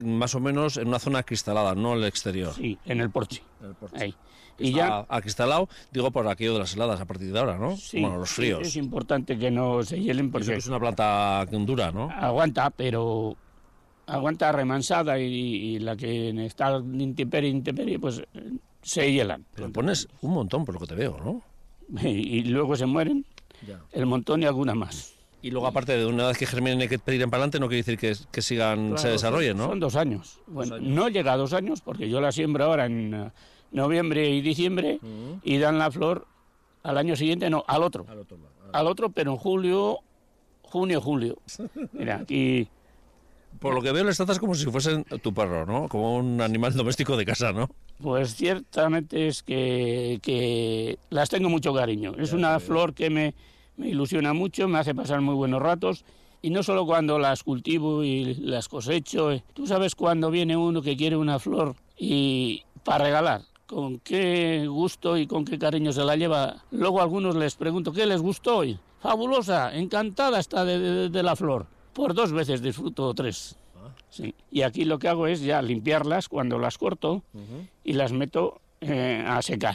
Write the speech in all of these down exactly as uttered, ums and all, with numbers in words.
más o menos en una zona cristalada, no el exterior. Sí, en el porche. En el porche. Ahí. Y ya acristalado, digo, por aquello de las heladas a partir de ahora, ¿no? Sí, bueno, los fríos. Sí, es importante que no se hielen porque es una planta dura, ¿no? Aguanta, pero aguanta remansada y, y la que está en intemperie, intemperie, pues se hielan. Pero pones un montón por lo que te veo, ¿no? Y, y luego se mueren ya. El montón y alguna más. Y luego, aparte de una vez que germinen y que pedir para adelante, no quiere decir que, que sigan, claro, se desarrollen, ¿no? Son dos años. Bueno, dos años. No llega a dos años porque yo la siembro ahora en uh, noviembre y diciembre uh-huh. y dan la flor al año siguiente, no, al otro. Al otro, al... Al otro pero en julio, junio, julio. Mira, aquí... Por lo que veo, les tratas como si fuesen tu perro, ¿no? Como un animal doméstico de casa, ¿no? Pues ciertamente es que, que las tengo mucho cariño. Es ya, una sí, flor que me... Me ilusiona mucho, me hace pasar muy buenos ratos, y no solo cuando las cultivo y las cosecho. Tú sabes cuando viene uno que quiere una flor y para regalar, con qué gusto y con qué cariño se la lleva. Luego a algunos les pregunto, ¿qué les gustó hoy? Fabulosa, encantada está de, de, de la flor. Por dos veces disfruto, o tres. Sí. Y aquí lo que hago es ya limpiarlas cuando las corto uh-huh. y las meto eh, a secar.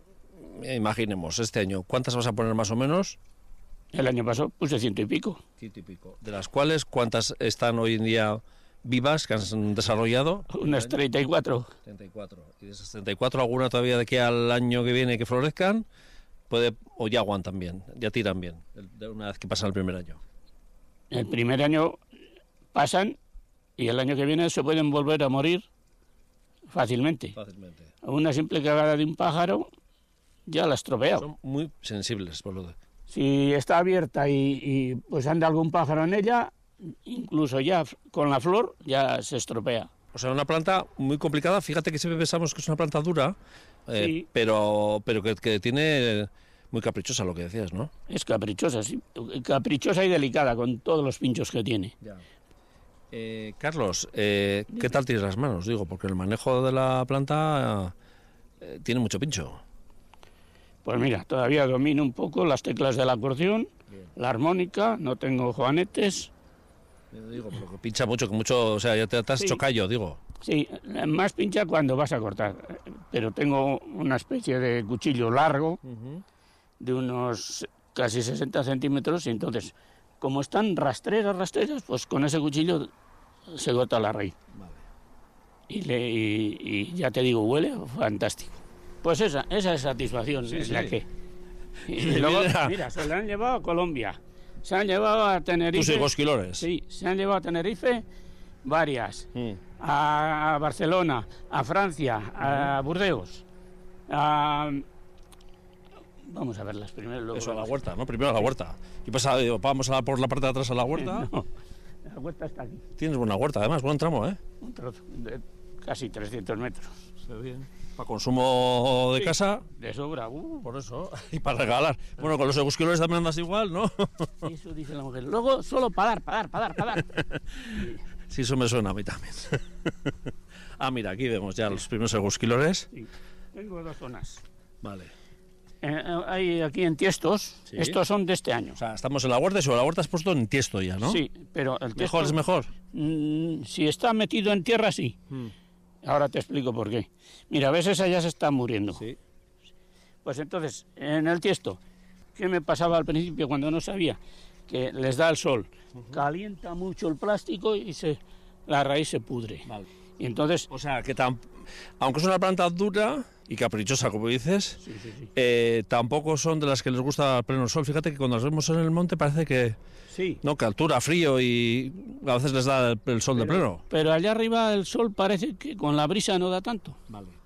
Imaginemos, este año, ¿cuántas vas a poner más o menos? El año pasado puse ciento y pico. Ciento y pico. ¿De las cuales cuántas están hoy en día vivas, que han desarrollado? Unas treinta y cuatro. treinta y cuatro. ¿Y de esas treinta y cuatro alguna todavía de aquí al año que viene que florezcan? Puede, o ya aguantan bien, ya tiran bien, de una vez que pasan el primer año. El primer año pasan y el año que viene se pueden volver a morir fácilmente. Fácilmente. Una simple cagada de un pájaro ya la ha estropeado. Son muy sensibles, por lo de... Si está abierta y, y pues anda algún pájaro en ella, incluso ya con la flor ya se estropea. O sea, una planta muy complicada. Fíjate que siempre pensamos que es una planta dura, eh, sí. pero, pero que, que tiene muy caprichosa, lo que decías, ¿no? Es caprichosa, sí. Caprichosa y delicada con todos los pinchos que tiene. Ya. Eh, Carlos, eh, ¿qué tal tienes las manos? Digo, porque el manejo de la planta eh, tiene mucho pincho. Pues mira, todavía domino un poco las teclas del acordeón, bien. La armónica, no tengo juanetes. Yo digo, porque pincha mucho, que mucho, o sea, ya te, te has sí. hecho callo, digo. Sí, más pincha cuando vas a cortar, pero tengo una especie de cuchillo largo, uh-huh. de unos casi sesenta centímetros, y entonces, como están rastreras, rastreras, pues con ese cuchillo se corta la raíz. Vale. Y, le, y, y ya te digo, huele fantástico. Pues esa, esa es satisfacción, sí, es sí. la que... Y luego, mira, se la han llevado a Colombia, se han llevado a Tenerife... ¿Tus egosquilores? Sí, se han llevado a Tenerife varias, mm. a Barcelona, a Francia, uh-huh. a Burdeos, a... Vamos a verlas primero. Luego Eso, a la huerta, ¿no? Primero a la huerta. Y pasa, vamos a por la parte de atrás a la huerta. No, la huerta está aquí. Tienes buena huerta, además, buen tramo, ¿eh? Un trozo, de casi trescientos metros. Se ve bien. Para consumo de sí, casa. De sobra, uh. Por eso. Y para regalar. Bueno, con los egusquilores también andas igual, ¿no? Eso dice la mujer. Luego, solo para dar, para dar, para dar, para dar. Sí, eso me suena a mí también. Ah, mira, aquí vemos ya los primeros egusquilores. Sí. Tengo dos zonas. Vale. Eh, hay aquí en tiestos, ¿sí? Estos son de este año. O sea, estamos en la huerta y sobre la huerta has puesto en tiesto ya, ¿no? Sí, pero el tiesto... ¿Mejor es mejor? Mmm, si está metido en tierra, sí. Hmm. Ahora te explico por qué. Mira, a veces ya se está muriendo. Sí. Pues entonces, en el tiesto, ¿qué me pasaba al principio cuando no sabía? Que les da el sol, uh-huh. calienta mucho el plástico y se, la raíz se pudre. Vale. Y entonces... O sea, que tan, aunque es una planta dura y caprichosa, como dices, sí, sí, sí. Eh, tampoco son de las que les gusta pleno sol. Fíjate que cuando las vemos en el monte parece que... Sí. No, que altura, frío y a veces les da el, el sol pero, de pleno. Pero allá arriba el sol parece que con la brisa no da tanto. Vale.